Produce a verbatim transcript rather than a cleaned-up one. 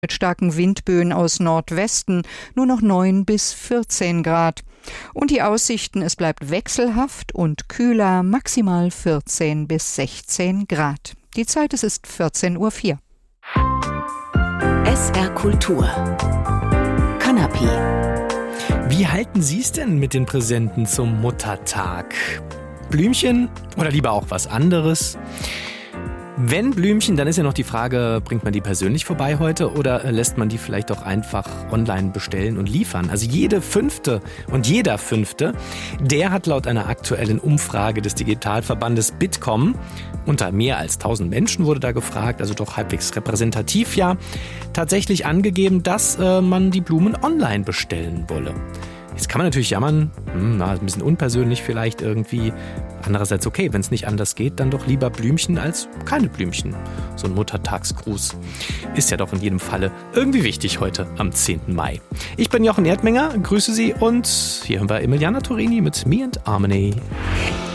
Mit starken Windböen aus Nordwesten nur noch neun bis vierzehn Grad. Und die Aussichten, es bleibt wechselhaft und kühler, maximal vierzehn bis sechzehn Grad. Die Zeit, es ist vierzehn Uhr vier. S R Kultur. Kanapé. Wie halten Sie es denn mit den Präsenten zum Muttertag? Blümchen oder lieber auch was anderes? Wenn Blümchen, dann ist ja noch die Frage, bringt man die persönlich vorbei heute oder lässt man die vielleicht auch einfach online bestellen und liefern? Also jede Fünfte und jeder Fünfte, der hat laut einer aktuellen Umfrage des Digitalverbandes Bitkom, unter mehr als tausend Menschen wurde da gefragt, also doch halbwegs repräsentativ, ja, tatsächlich angegeben, dass äh, man die Blumen online bestellen wolle. Jetzt kann man natürlich jammern, hm, na, ein bisschen unpersönlich vielleicht irgendwie. Andererseits okay, wenn es nicht anders geht, dann doch lieber Blümchen als keine Blümchen. So ein Muttertagsgruß ist ja doch in jedem Falle irgendwie wichtig heute am zehnten Mai. Ich bin Jochen Erdmenger, grüße Sie und hier hören wir Emiliana Torini mit Me and Harmony.